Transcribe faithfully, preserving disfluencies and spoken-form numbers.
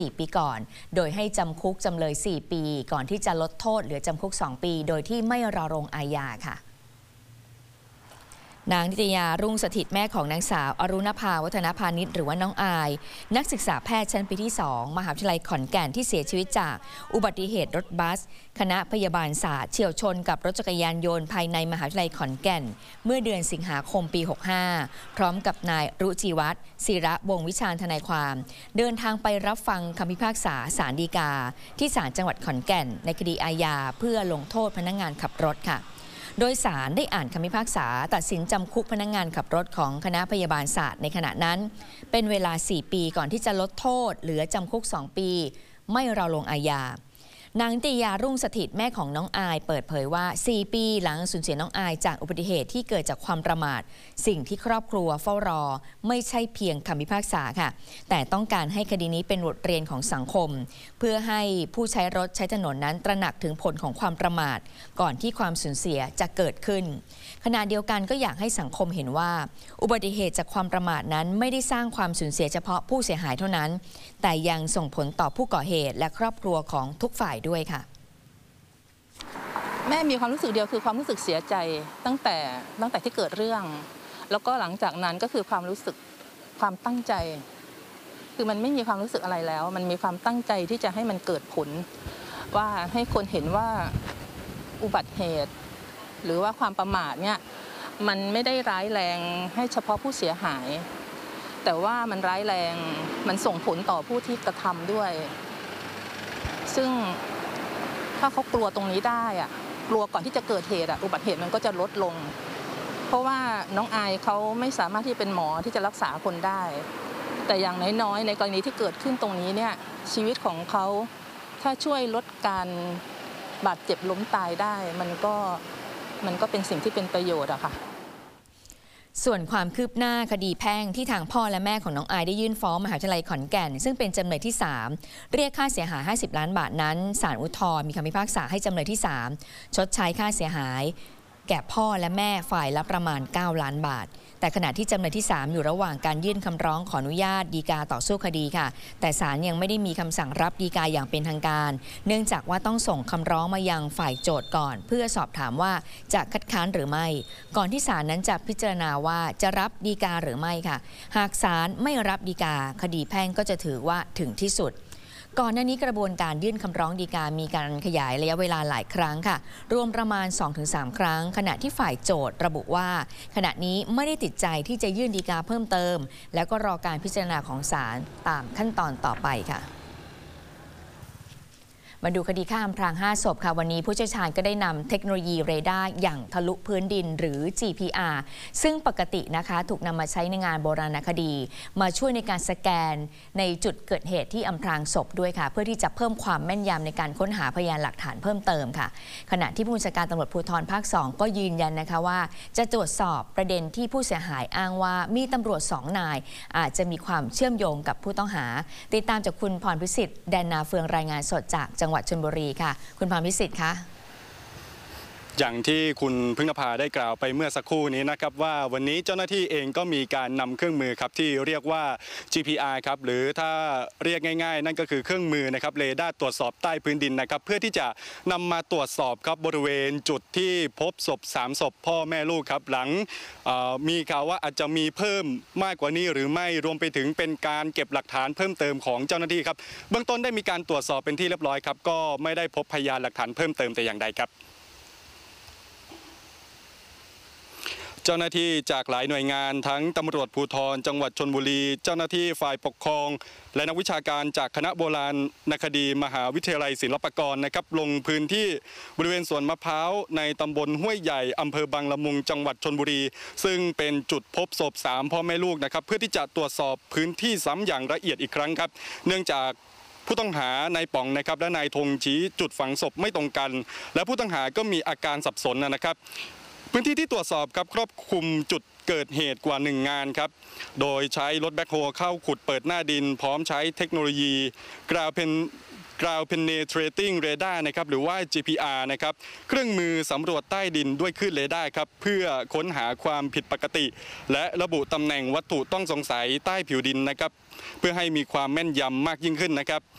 สี่ปีก่อนโดยให้จำคุกจำเลยสี่ปีก่อนที่จะลดโทษเหลือจำคุกสองปีโดยที่ไม่รอลงอาญาค่ะนางนิตยารุ่งสถิตแม่ของนางสาวอรุณภาวัฒนพานิชหรือว่าน้องอายนักศึกษาแพทย์ชั้นปีที่สองมหาวิทยาลัยขอนแก่นที่เสียชีวิตจากอุบัติเหตุรถบัสคณะพยาบาลศาสตร์เฉี่ยวชนกับรถจักรยานยนต์ภายในมหาวิทยาลัยขอนแก่นเมื่อเดือนสิงหาคมปีหกห้าพร้อมกับนายรุจิวัฒน์ศิระวงศ์วิชาญทนายความเดินทางไปรับฟังคำพิพากษาศาลฎีกาที่ศาลจังหวัดขอนแก่นในคดีอาญาเพื่อลงโทษพนักงานขับรถค่ะโดยศาลได้อ่านคำพิพากษาตัดสินจำคุกพนักงานขับรถของคณะพยาบาลศาสตร์ในขณะนั้นเป็นเวลาสี่ปีก่อนที่จะลดโทษเหลือจำคุกสองปีไม่รอลงอาญานางนิตยารุ่งสถิตแม่ของน้องอายเปิดเผยว่าสี่ปีหลังสูญเสียน้องอายจากอุบัติเหตุที่เกิดจากความประมาทสิ่งที่ครอบครัวเฝ้ารอไม่ใช่เพียงคำพิพากษาค่ะแต่ต้องการให้คดีนี้เป็นบทเรียนของสังคมเพื่อให้ผู้ใช้รถใช้ถนนนั้นตระหนักถึงผลของความประมาทก่อนที่ความสูญเสียจะเกิดขึ้นขณะเดียวกันก็อยากให้สังคมเห็นว่าอุบัติเหตุจากความประมาทนั้นไม่ได้สร้างความสูญเสียเฉพาะผู้เสียหายเท่านั้นแต่ยังส่งผลต่อผู้ก่อเหตุและครอบครัวของทุกฝ่ายด้วยค่ะแม่มีความรู้สึกเดียวคือความรู้สึกเสียใจตั้งแต่ตั้งแต่ที่เกิดเรื่องแล้วก็หลังจากนั้นก็คือความรู้สึกความตั้งใจคือมันไม่มีความรู้สึกอะไรแล้วมันมีความตั้งใจที่จะให้มันเกิดผลว่าให้คนเห็นว่าอุบัติเหตุหรือว่าความประมาทเนี่ยมันไม่ได้ร้ายแรงให้เฉพาะผู้เสียหายแต่ว่ามันร้ายแรงมันส่งผลต่อผู้ที่กระทำด้วยซึ่งถ้าเขากลัวตรงนี้ได้อะกลัวก่อนที่จะเกิดเหตุอะอุบัติเหตุมันก็จะลดลงเพราะว่าน้องอายเขาไม่สามารถที่เป็นหมอที่จะรักษาคนได้แต่อย่างน้อยๆในกรณีที่เกิดขึ้นตรงนี้เนี่ยชีวิตของเขาถ้าช่วยลดการบาดเจ็บล้มตายได้มันก็มันก็เป็นสิ่งที่เป็นประโยชน์อะค่ะส่วนความคืบหน้าคดีแพ่งที่ทางพ่อและแม่ของน้องอายได้ยื่นฟ้องมหาวิทยาลัยขอนแก่นซึ่งเป็นจำเลยที่สามเรียกค่าเสียหายห้าสิบล้านบาทนั้นศาลอุทธรณ์มีคำพิพากษาให้จำเลยที่สามชดใช้ค่าเสียหายแก่พ่อและแม่ฝ่ายละประมาณเก้าล้านบาทแต่ขณะที่จำเลยที่สามอยู่ระหว่างการยื่นคำร้องขออนุญาตฎีกาต่อสู้คดีค่ะแต่ศาลยังไม่ได้มีคำสั่งรับฎีกาอย่างเป็นทางการเนื่องจากว่าต้องส่งคำร้องมายังฝ่ายโจทก์ก่อนเพื่อสอบถามว่าจะคัดค้านหรือไม่ก่อนที่ศาลนั้นจะพิจารณาว่าจะรับฎีกาหรือไม่ค่ะหากศาลไม่รับฎีกาคดีแพ่งก็จะถือว่าถึงที่สุดก่อนหน้านี้กระบวนการยื่นคำร้องฎีกามีการขยายระยะเวลาหลายครั้งค่ะรวมประมาณ สองถึงสาม ครั้งขณะที่ฝ่ายโจทก์ระบุว่าขณะนี้ไม่ได้ติดใจที่จะยื่นฎีกาเพิ่มเติมแล้วก็รอการพิจารณาของศาลตามขั้นตอนต่อไปค่ะมาดูคดีฆ่าอำพรางห้าศพค่ะวันนี้ผู้เชี่ยวชาญก็ได้นำเทคโนโลยีเรดาร์อย่างทะลุพื้นดินหรือ จี พี อาร์ ซึ่งปกตินะคะถูกนำมาใช้ในงานโบราณคดีมาช่วยในการสแกนในจุดเกิดเหตุที่อำพรางศพด้วยค่ะเพื่อที่จะเพิ่มความแม่นยำในการค้นหาพยานหลักฐานเพิ่มเติมค่ะขณะที่ผู้บัญชาการตำรวจภูธรภาคสองก็ยืนยันนะคะว่าจะตรวจสอบประเด็นที่ผู้เสียหายอ้างว่ามีตำรวจสองนายอาจจะมีความเชื่อมโยงกับผู้ต้องหาติดตามจากคุณพรพิสิทธิ์แดนนาเฟืองรายงานสดจากจังหวัดชลบุรีค่ะคุณพรพิสิทธิ์คะอย่างที่คุณพึ่งนภาได้กล่าวไปเมื่อสักครู่นี้นะครับว่าวันนี้เจ้าหน้าที่เองก็มีการนำเครื่องมือครับที่เรียกว่า จี พี อาร์ ครับหรือถ้าเรียกง่ายๆนั่นก็คือเครื่องมือนะครับเรดาร์ตรวจสอบใต้พื้นดินนะครับเพื่อที่จะนำมาตรวจสอบครับบริเวณจุดที่พบศพสามศพพ่อแม่ลูกครับหลังมีข่าวว่าอาจจะมีเพิ่มมากกว่านี้หรือไม่รวมไปถึงเป็นการเก็บหลักฐานเพิ่มเติมของเจ้าหน้าที่ครับเบื้องต้นได้มีการตรวจสอบเป็นที่เรียบร้อยครับก็ไม่ได้พบพยานหลักฐานเพิ่มเติมแต่อย่างใดครับเจ้าหน้าที่จากหลายหน่วยงานทั้งตำรวจภูธรจังหวัดชลบุรีเจ้าหน้าที่ฝ่ายปกครองและนักวิชาการจากคณะโบราณคดีมหาวิทยาลัยศิลปากรนะครับลงพื้นที่บริเวณสวนมะพร้าวในตำบลห้วยใหญ่อำเภอบางละมุงจังหวัดชลบุรีซึ่งเป็นจุดพบศพสามพ่อแม่ลูกนะครับเพื่อที่จะตรวจสอบพื้นที่ซ้ำอย่างละเอียดอีกครั้งครับเนื่องจากผู้ต้องหานายป๋องนะครับและนายธงชี้จุดฝังศพไม่ตรงกันและผู้ต้องหาก็มีอาการสับสนนะครับพื้นที่ที่ตรวจสอบครับครอบคลุมจุดเกิดเหตุกว่าหนึ่งงานครับโดยใช้รถแบ็คโฮเข้าขุดเปิดหน้าดินพร้อมใช้เทคโนโลยีกราวเพน Ground Penetrating Radar นะครับหรือว่า จี พี อาร์ นะครับเครื่องมือสำรวจใต้ดินด้วยคลื่นเรดาร์ครับเพื่อค้นหาความผิดปกติและระบุตำแหน่งวัตถุต้องสงสัยใต้ผิวดินนะครับเพื่อให้มีความแม่นยำมากยิ่งขึ้นนะครับ